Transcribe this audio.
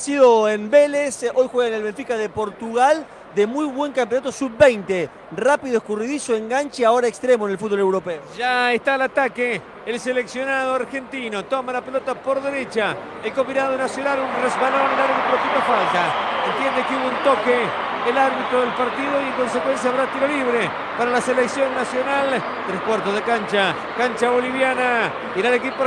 nacido en Vélez, hoy juega en el Benfica de Portugal, de muy buen campeonato sub-20, rápido, escurridizo, enganche, ahora extremo en el fútbol europeo. Ya está al ataque el seleccionado argentino. Toma la pelota por derecha. El combinado nacional, un resbalón. El árbitro pita falta. Entiende que hubo un toque el árbitro del partido y en consecuencia habrá tiro libre para la selección nacional. 3/4 de cancha. Cancha boliviana. Irá el equipo